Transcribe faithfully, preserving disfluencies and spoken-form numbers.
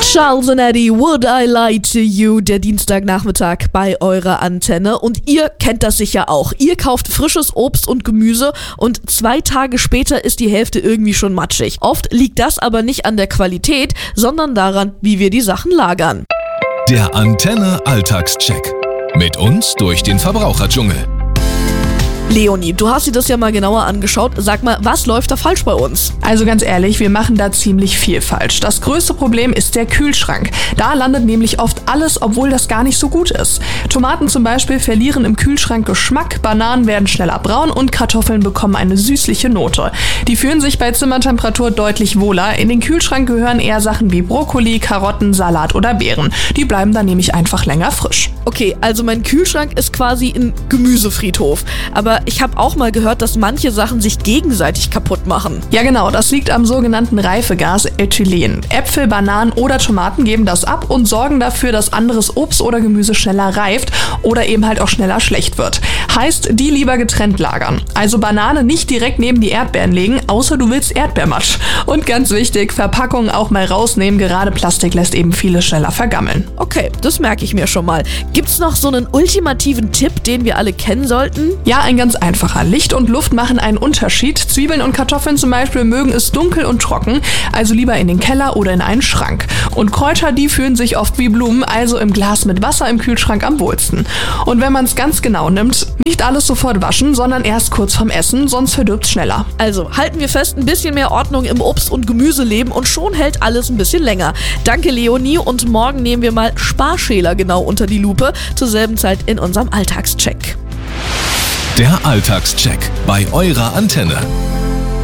Charles and Eddie, Would I Lie to You, der Dienstagnachmittag bei eurer Antenne. Und ihr kennt das sicher auch. Ihr kauft frisches Obst und Gemüse und zwei Tage später ist die Hälfte irgendwie schon matschig. Oft liegt das aber nicht an der Qualität, sondern daran, wie wir die Sachen lagern. Der Antenne Alltagscheck. Mit uns durch den Verbraucherdschungel. Leonie, du hast dir das ja mal genauer angeschaut. Sag mal, was läuft da falsch bei uns? Also ganz ehrlich, wir machen da ziemlich viel falsch. Das größte Problem ist der Kühlschrank. Da landet nämlich oft alles, obwohl das gar nicht so gut ist. Tomaten zum Beispiel verlieren im Kühlschrank Geschmack, Bananen werden schneller braun und Kartoffeln bekommen eine süßliche Note. Die fühlen sich bei Zimmertemperatur deutlich wohler. In den Kühlschrank gehören eher Sachen wie Brokkoli, Karotten, Salat oder Beeren. Die bleiben dann nämlich einfach länger frisch. Okay, also mein Kühlschrank ist quasi ein Gemüsefriedhof. Aber ich habe auch mal gehört, dass manche Sachen sich gegenseitig kaputt machen. Ja genau, das liegt am sogenannten Reifegas Ethylen. Äpfel, Bananen oder Tomaten geben das ab und sorgen dafür, dass anderes Obst oder Gemüse schneller reift oder eben halt auch schneller schlecht wird. Heißt, die lieber getrennt lagern. Also Banane nicht direkt neben die Erdbeeren legen, außer du willst Erdbeermatsch. Und ganz wichtig, Verpackungen auch mal rausnehmen, gerade Plastik lässt eben vieles schneller vergammeln. Okay, das merke ich mir schon mal. Gibt's noch so einen ultimativen Tipp, den wir alle kennen sollten? Ja, ein ganz einfacher. Licht und Luft machen einen Unterschied. Zwiebeln und Kartoffeln zum Beispiel mögen es dunkel und trocken, also lieber in den Keller oder in einen Schrank. Und Kräuter, die fühlen sich oft wie Blumen, also im Glas mit Wasser im Kühlschrank am wohlsten. Und wenn man es ganz genau nimmt, nicht alles sofort waschen, sondern erst kurz vorm Essen, sonst verdirbt es schneller. Also halten wir fest, ein bisschen mehr Ordnung im Obst- und Gemüseleben und schon hält alles ein bisschen länger. Danke Leonie und morgen nehmen wir mal Sparschäler genau unter die Lupe, zur selben Zeit in unserem Alltagscheck. Der Alltagscheck bei eurer Antenne.